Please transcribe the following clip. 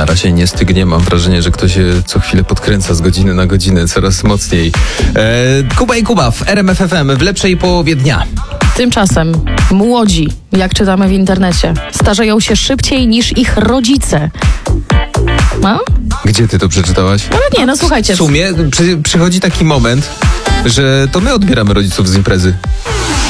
na razie nie stygnie. Mam wrażenie, że ktoś się co chwilę podkręca z godziny na godzinę, coraz mocniej. Kuba i Kuba w RMF FM w lepszej połowie dnia. Tymczasem młodzi, jak czytamy w internecie, starzeją się szybciej niż ich rodzice. No? Gdzie ty to przeczytałaś? Ale nie, słuchajcie. W sumie przychodzi taki moment, że to my odbieramy rodziców z imprezy.